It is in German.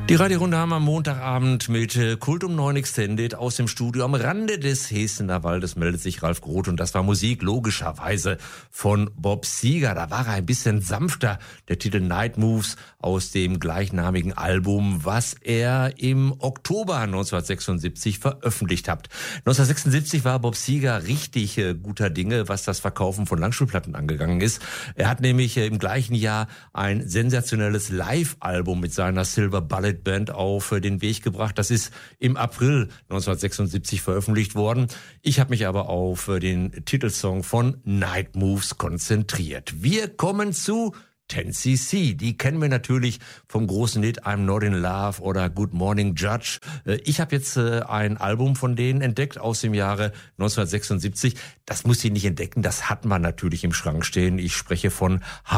Die Radiorunde haben wir am Montagabend mit Kult um 9 Extended aus dem Studio am Rande des Hesener Waldes meldet sich Ralf Groth und das war Musik logischerweise von Bob Seger. Da war er ein bisschen sanfter, der Titel Night Moves aus dem gleichnamigen Album, was er im Oktober 1976 veröffentlicht hat. 1976 war Bob Seger richtig guter Dinge, was das Verkaufen von Langspielplatten angegangen ist. Er hat nämlich im gleichen Jahr ein sensationelles Live-Album mit seiner Silver Bullet Band auf den Weg gebracht. Das ist im April 1976 veröffentlicht worden. Ich habe mich aber auf den Titelsong von Night Moves konzentriert. Wir kommen zu 10cc. Die kennen wir natürlich vom großen Hit I'm Not in Love oder Good Morning Judge. Ich habe jetzt ein Album von denen entdeckt aus dem Jahre 1976. Das muss ich nicht entdecken, das hat man natürlich im Schrank stehen. Ich spreche von